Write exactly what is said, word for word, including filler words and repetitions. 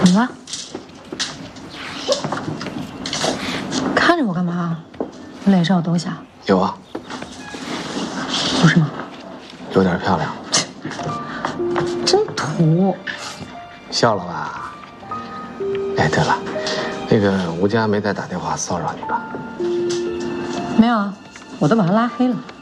怎么了？看着我干嘛？你脸上有东西啊？ 有啊。 有什么？ 有点漂亮。 真土。 笑了吧？哎，对了，那个吴佳没再打电话骚扰你吧？ 没有啊，我都把他拉黑了。